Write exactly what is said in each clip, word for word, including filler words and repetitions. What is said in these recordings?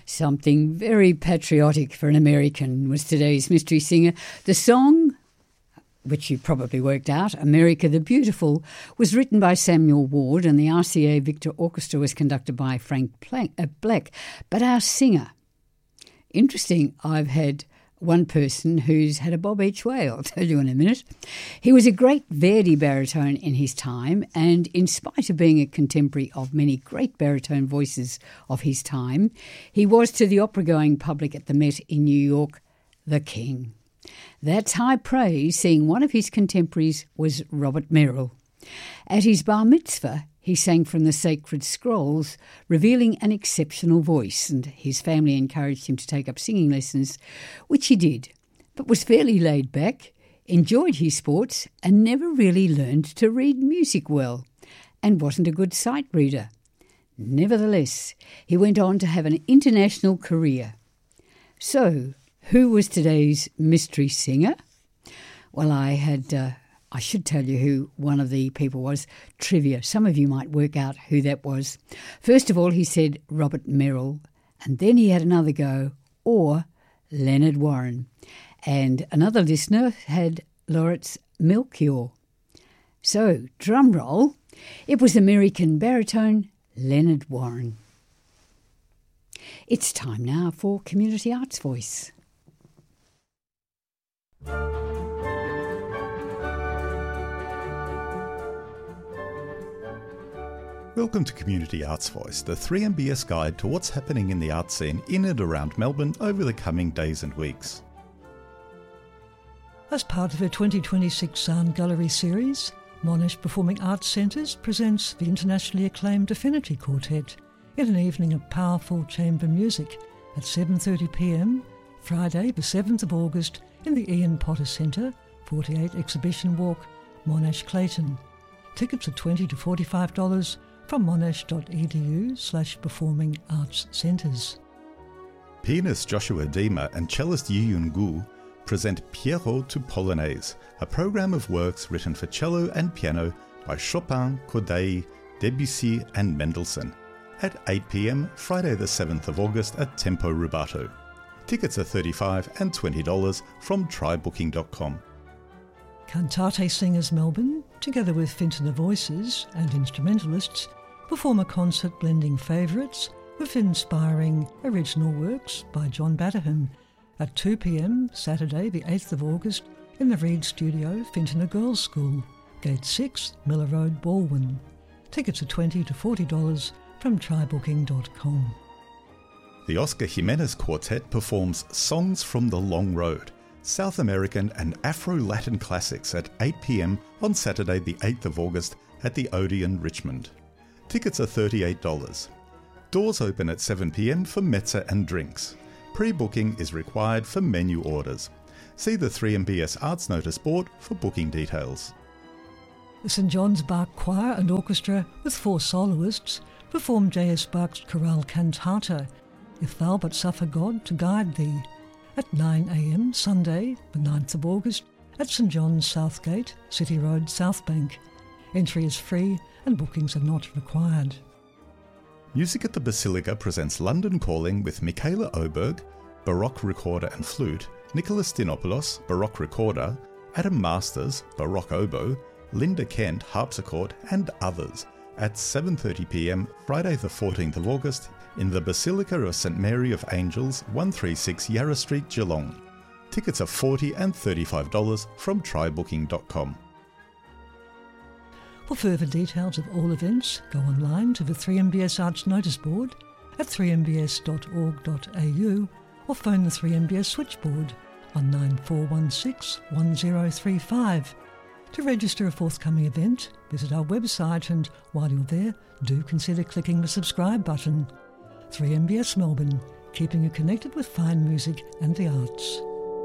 Something very patriotic for an American was today's Mystery Singer. The song, which you probably worked out, America the Beautiful, was written by Samuel Ward, and the R C A Victor Orchestra was conducted by Frank Black. But our singer, interesting, I've had one person who's had a bob each way, I'll tell you in a minute. He was a great Verdi baritone in his time, and in spite of being a contemporary of many great baritone voices of his time, he was to the opera-going public at the Met in New York, the king. That's high praise, seeing one of his contemporaries was Robert Merrill. At his bar mitzvah, he sang from the sacred scrolls, revealing an exceptional voice, and his family encouraged him to take up singing lessons, which he did, but was fairly laid back, enjoyed his sports, and never really learned to read music well, and wasn't a good sight reader. Nevertheless, he went on to have an international career. So, who was today's mystery singer? Well, I had... Uh, I should tell you who one of the people was. Trivia. Some of you might work out who that was. First of all, he said Robert Merrill, and then he had another go, or Leonard Warren. And another listener had Lawrence Melchior. So, drum roll, it was American baritone Leonard Warren. It's time now for Community Arts Voice. Welcome to Community Arts Voice, the three M B S guide to what's happening in the art scene in and around Melbourne over the coming days and weeks. As part of her twenty twenty-six Sound Gallery series, Monash Performing Arts Centres presents the internationally acclaimed Affinity Quartet in an evening of powerful chamber music at seven thirty p m, Friday the seventh of August in the Ian Potter Centre, forty-eight Exhibition Walk, Monash Clayton. Tickets are twenty to forty-five dollars from monash.edu slash performing arts centres. Pianist Joshua Dima and cellist Yiyun Gu present Pierrot to Polonaise, a programme of works written for cello and piano by Chopin, Kodály, Debussy and Mendelssohn, at eight p m Friday the seventh of August at Tempo Rubato. Tickets are thirty-five dollars and twenty dollars from try booking dot com. Cantate Singers Melbourne, together with Fintona Voices and instrumentalists, perform a concert blending favourites with inspiring original works by John Batterham at two p m Saturday the eighth of August in the Reed Studio, Fintona Girls' School, Gate six, Miller Road, Balwyn. Tickets are twenty to forty dollars from try booking dot com. The Oscar Jimenez Quartet performs Songs from the Long Road, South American and Afro-Latin classics at eight p m on Saturday the eighth of August at the Odeon, Richmond. Tickets are thirty-eight dollars. Doors open at seven p m for mezza and drinks. Pre-booking is required for menu orders. See the three M B S Arts Notice board for booking details. The St John's Bach Choir and Orchestra, with four soloists, perform J S Bach's chorale cantata, If Thou But Suffer God to Guide Thee, at nine a m Sunday, the ninth of August, at St John's Southgate, City Road, Southbank. Entry is free and bookings are not required. Music at the Basilica presents London Calling with Michaela Oberg, Baroque recorder and flute, Nicholas Dinopoulos, Baroque recorder, Adam Masters, Baroque oboe, Linda Kent, harpsichord and others at seven thirty p m Friday the fourteenth of August in the Basilica of Saint Mary of Angels, one thirty-six Yarra Street, Geelong. Tickets are forty dollars and thirty-five dollars from try booking dot com. For further details of all events, go online to the three M B S Arts Notice Board at three m b s dot org dot a u or phone the three M B S switchboard on nine four one six, one zero three five. To register a forthcoming event, visit our website and, while you're there, do consider clicking the subscribe button. three M B S Melbourne, keeping you connected with fine music and the arts.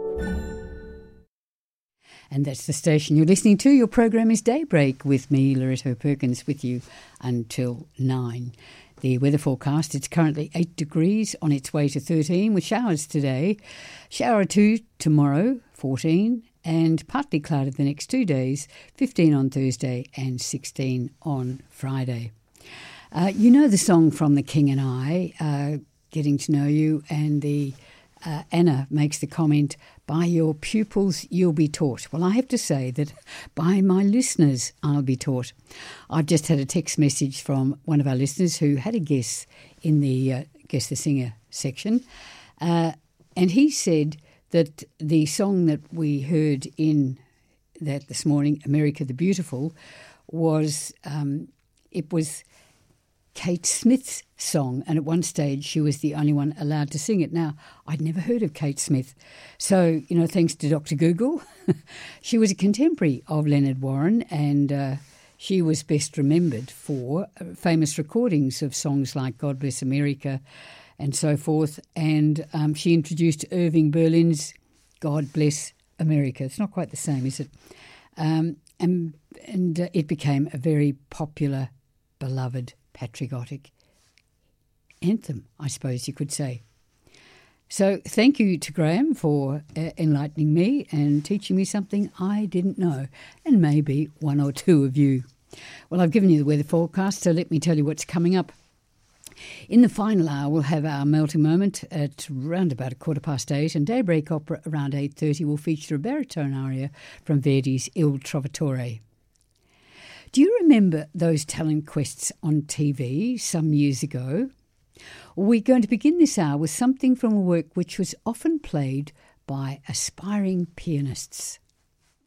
And that's the station you're listening to. Your program is Daybreak with me, Loretto Perkins, with you until nine. The weather forecast, it's currently eight degrees, on its way to thirteen, with showers today. Shower two tomorrow, fourteen, and partly clouded the next two days, fifteen on Thursday and sixteen on Friday. Uh, you know the song From the King and I. Uh, getting to know you, and the uh, Anna makes the comment, by your pupils you'll be taught. Well, I have to say that by my listeners I'll be taught. I've just had a text message from one of our listeners who had a guess in the uh, Guess the Singer section, uh, and he said that the song that we heard in that this morning, America the Beautiful, was um, it was Kate Smith's song, and at one stage she was the only one allowed to sing it. Now, I'd never heard of Kate Smith, so, you know, thanks to Doctor Google, she was a contemporary of Leonard Warren, and uh, she was best remembered for famous recordings of songs like God Bless America and so forth, and um, she introduced Irving Berlin's God Bless America. It's not quite the same, is it? Um, and and uh, it became a very popular, beloved, patriotic anthem, I suppose you could say. So thank you to Graham for uh, enlightening me and teaching me something I didn't know, and maybe one or two of you. Well, I've given you the weather forecast, so let me tell you what's coming up. In the final hour, we'll have our melting moment at round about a quarter past eight, and Daybreak Opera around eight thirty will feature a baritone aria from Verdi's Il Trovatore. Do you remember those talent quests on T V some years ago? We're going to begin this hour with something from a work which was often played by aspiring pianists.